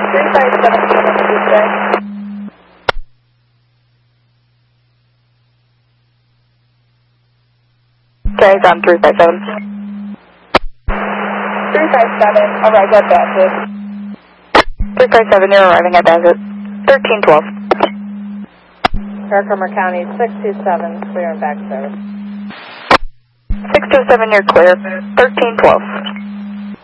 357 Tuesday. Okay, it's on 357. 357, arrive at Bassett. 357, you're arriving at Bassett. 1312. Herkimer County 627, clear and back service. 627, you're clear. 1312.